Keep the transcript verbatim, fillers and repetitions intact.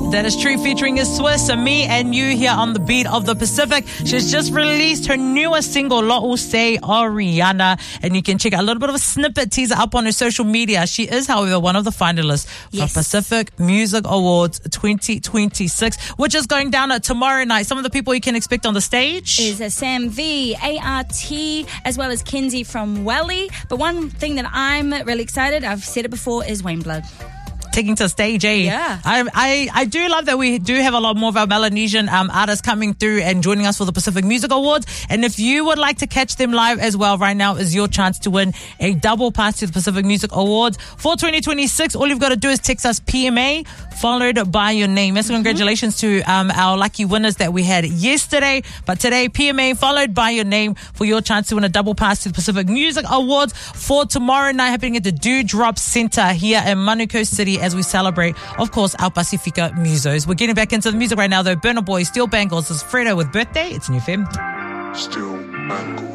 That is true, featuring is Swiss and me and you here on the Beat of the Pacific. She's just released her newest single, Lo Say Oriana, and you can check out a little bit of a snippet teaser up on her social media. She is, however, one of the finalists Yes. for Pacific Music Awards twenty twenty-six, which is going down at tomorrow night. Some of the people you can expect on the stage is uh, Sam V, A R T, as well as Kinsey from Welly. But one thing that I'm really excited, I've said it before, is Wayne Blood. taking to stage, eh? Yeah. I, I I do love that we do have a lot more of our Melanesian um, artists coming through and joining us for the Pacific Music Awards. And if you would like to catch them live as well, right now is your chance to win a double pass to the Pacific Music Awards for twenty twenty-six. All you've got to do is text us P M A followed by your name. Massive mm-hmm. congratulations to um, our lucky winners that we had yesterday. But today, P M A followed by your name for your chance to win a double pass to the Pacific Music Awards for tomorrow night, happening at the Dewdrop Center here in Manukau City as we celebrate, of course, our Pacifica Musos. We're getting back into the music right now, though. Burna Boy, Steel Bangles. This is Fredo with Birthday. It's New Fem. Steel Bangles.